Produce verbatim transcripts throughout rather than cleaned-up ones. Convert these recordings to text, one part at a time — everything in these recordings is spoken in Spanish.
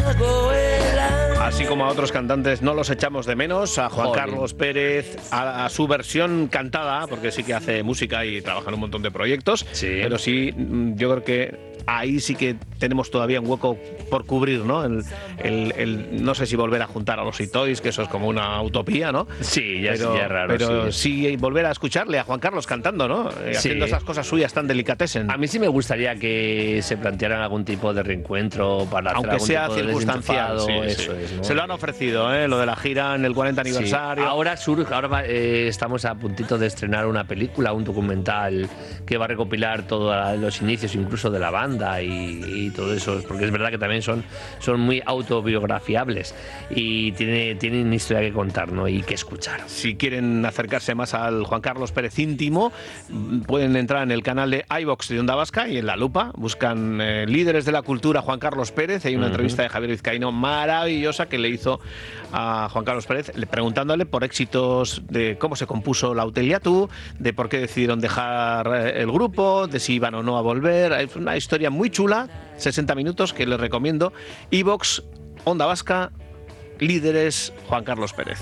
Así como a otros cantantes no los echamos de menos, a Juan Joder. Carlos Pérez, a, a su versión cantada, porque sí que hace música y trabaja en un montón de proyectos, Sí. pero sí, mm, yo creo que ahí sí que tenemos todavía un hueco por cubrir, ¿no? El, el, el- no sé si volver a juntar a los Itois, que eso es como una utopía, ¿no? Sí, ya, pero, es, ya es raro. pero sí. sí volver a escucharle a Juan Carlos cantando, ¿no? Eh, Sí. Haciendo esas cosas suyas tan delicatessen. A mí sí me gustaría que se plantearan algún tipo de reencuentro para hacer Aunque algún sea tipo de circunstancial, sí, desenchufado, sí. eso es, ¿no? Se lo han ofrecido, ¿eh? Lo de la gira en el cuarenta Sí. aniversario. Ahora surge, ahora va- eh, estamos a puntito de estrenar una película, un documental que va a recopilar todos los inicios, incluso de la banda y, y todo eso, porque es verdad que también son, son muy autobiografiables y tiene, tienen historia que contar, ¿no? Y que escuchar. Si quieren acercarse más al Juan Carlos Pérez íntimo, mm, pueden entrar en el canal de iVox de Onda Vasca y en la lupa buscan eh, líderes de la cultura Juan Carlos Pérez. Hay una Ujú. entrevista de Javier Vizcaíno maravillosa que le hizo a Juan Carlos Pérez, le- preguntándole por éxitos de cómo se compuso la Uteliatu, de por qué decidieron dejar eh, el grupo, de si iban o no a volver. Es una historia muy chula, sesenta minutos, que les recomiendo. iVox, Onda Vasca, líderes Juan Carlos Pérez.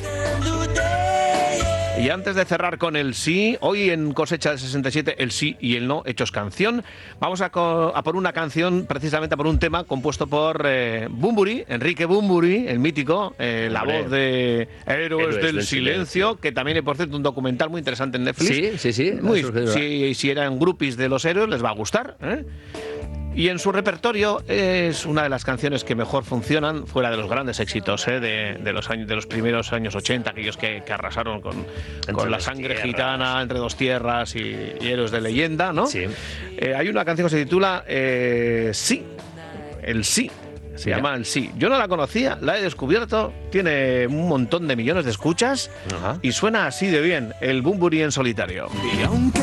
Y antes de cerrar con el sí, hoy en Cosecha de sesenta y siete, el sí y el no, hechos canción, vamos a, co- a por una canción, precisamente por un tema compuesto por eh, Bunbury, Enrique Bunbury, el mítico, eh, la Hombre. voz de Héroes, Héroes del, del silencio, Silencio. que también hay, por cierto, un documental muy interesante en Netflix. Sí, sí, sí. Muy, Eso es verdad. si, si eran groupies de los héroes, les va a gustar, ¿eh? Y en su repertorio es una de las canciones que mejor funcionan, fuera de los grandes éxitos, ¿eh? de, de los años, de los primeros años ochenta, aquellos que, que arrasaron con, con La dos sangre tierras. gitana, Entre dos tierras y, y Héroes de leyenda, ¿no? Sí. Eh, hay una canción que se titula eh, Sí, el sí. Se Mira. llama El sí. Yo no la conocía, la he descubierto, tiene un montón de millones de escuchas Ajá. y suena así de bien, el Bunbury en solitario. Y aunque